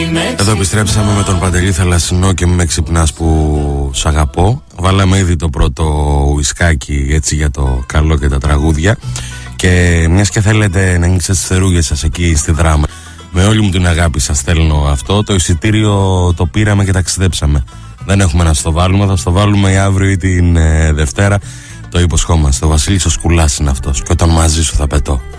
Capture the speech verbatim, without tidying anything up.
Εδώ επιστρέψαμε με τον Παντελή Θαλασσινό και με ξυπνάς που σ' αγαπώ. Βάλαμε ήδη το πρώτο ουισκάκι έτσι για το καλό και τα τραγούδια. Και μιας και θέλετε να ανοίξετε τις θερούγες σας εκεί στη Δράμα, με όλη μου την αγάπη σας στέλνω αυτό. Το εισιτήριο το πήραμε και ταξιδέψαμε. Δεν έχουμε να στο βάλουμε, θα στο βάλουμε αύριο ή την ε, Δευτέρα. Το υποσχόμαστε. Ο Βασίλης ο Σκουλάς είναι αυτός. Και όταν μαζί σου θα πετώ.